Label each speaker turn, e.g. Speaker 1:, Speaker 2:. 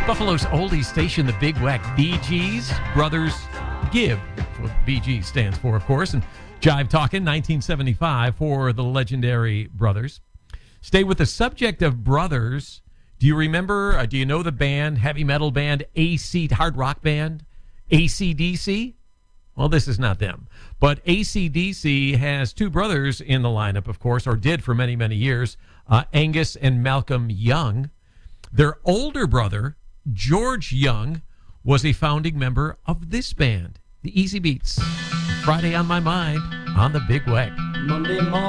Speaker 1: Buffalo's oldies station, the Big Wack Bee Gees. Brothers Gibb. That's what BG stands for, of course. And Jive Talkin', 1975 for the legendary Brothers. Stay with the subject of brothers. Do you remember, do you know the band, heavy metal band, hard rock band, AC/DC? Well, this is not them. But AC/DC has two brothers in the lineup, of course, or did for many, many years, Angus and Malcolm Young. Their older brother, George Young, was a founding member of this band, the Easy Beats. Friday on My Mind on the Big Wack.
Speaker 2: Monday morning.